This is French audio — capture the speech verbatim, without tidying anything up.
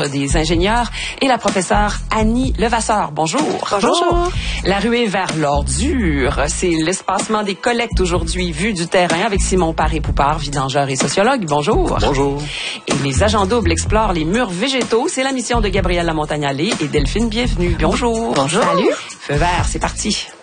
l'Ordre des ingénieurs, et la professeure Annie Levasseur. Bonjour. Bonjour. La ruée vers l'ordure, c'est l'espacement des collectes aujourd'hui vu du terrain avec Simon Paré-Poupard, vidangeur et sociologue. Bonjour. Bonjour. Et les agents doubles explorent les murs végétaux. C'est la mission de Gabrielle Lamontagne-Allé et Delphine Bienvenue. Bonjour. Bonjour. Salut. Feu vert, c'est parti.